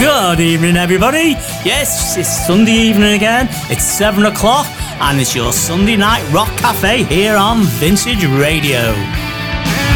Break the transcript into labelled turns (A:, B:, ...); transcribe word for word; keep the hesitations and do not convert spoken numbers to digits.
A: Good evening, everybody. Yes, it's Sunday evening again. It's seven o'clock, and it's your Sunday night rock cafe here on Vintage Radio.